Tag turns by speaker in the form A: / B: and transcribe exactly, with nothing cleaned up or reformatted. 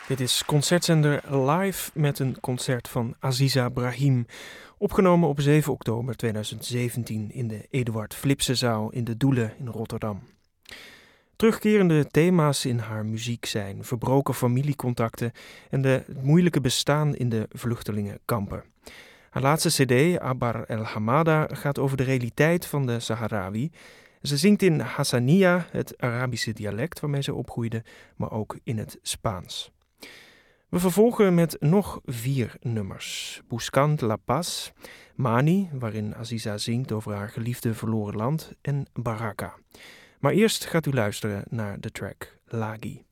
A: Dit is Concertzender Live met een concert van Aziza Brahim, opgenomen op zeven oktober tweeduizend zeventien in de Eduard Flipsezaal in de Doelen in Rotterdam. Terugkerende thema's in haar muziek zijn verbroken familiecontacten en de het moeilijke bestaan in de vluchtelingenkampen. Haar laatste cd, Abar El Hamada, gaat over de realiteit van de Saharawi. Ze zingt in Hassaniya, het Arabische dialect waarmee ze opgroeide, maar ook in het Spaans. We vervolgen met nog vier nummers. Buscant la Paz, Mani, waarin Aziza zingt over haar geliefde verloren land, en Baraka. Maar eerst gaat u luisteren naar de track Lagi.